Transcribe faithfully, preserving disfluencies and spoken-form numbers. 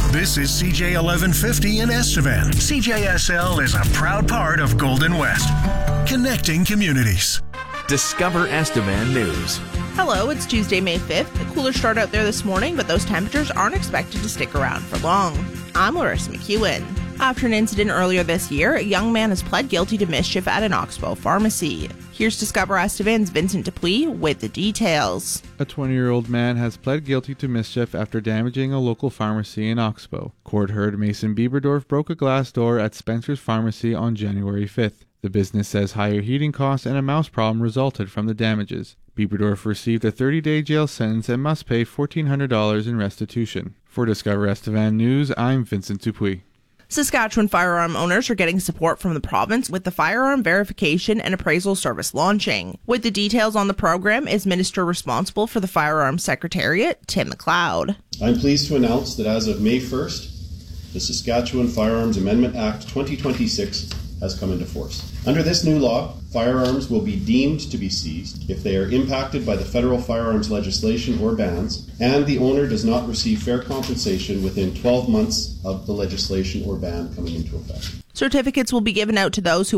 This is C J eleven fifty in Estevan. C J S L is a proud part of Golden West, connecting communities. Discover Estevan News. Hello, it's Tuesday, May fifth. A cooler start out there this morning, but those temperatures aren't expected to stick around for long. I'm Larissa McEwen. After an incident earlier this year, a young man has pled guilty to mischief at an Oxbow pharmacy. Here's Discover Estevan's Vincent Dupuis with the details. A twenty-year-old man has pled guilty to mischief after damaging a local pharmacy in Oxbow. Court heard Mason Bieberdorf broke a glass door at Spencer's Pharmacy on January fifth. The business says higher heating costs and a mouse problem resulted from the damages. Bieberdorf received a thirty-day jail sentence and must pay fourteen hundred dollars in restitution. For Discover Estevan News, I'm Vincent Dupuis. Saskatchewan firearm owners are getting support from the province with the Firearm Verification and Appraisal Service launching. With the details on the program is Minister responsible for the Firearms Secretariat, Tim McLeod. I'm pleased to announce that as of May first, the Saskatchewan Firearms Amendment Act twenty twenty-six has come into force. Under this new law, firearms will be deemed to be seized if they are impacted by the federal firearms legislation or bans, and the owner does not receive fair compensation within twelve months of the legislation or ban coming into effect. Certificates will be given out to those who